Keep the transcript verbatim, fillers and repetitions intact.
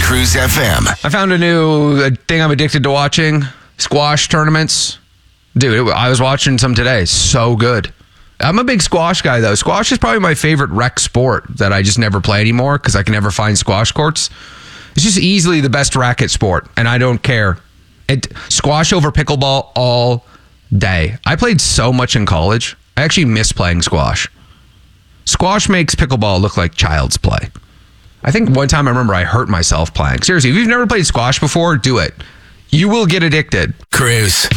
Cruise F M. I found a new uh, thing I'm addicted to watching. Squash tournaments. Dude, it, I was watching some today. So good. I'm a big squash guy, though. Squash is probably my favorite rec sport that I just never play anymore because I can never find squash courts. It's just easily the best racket sport, and I don't care. It squash over pickleball all day. I played so much in college. I actually miss playing squash. Squash makes pickleball look like child's play. I think one time I remember I hurt myself playing. Seriously, if you've never played squash before, do it. You will get addicted. Cruise.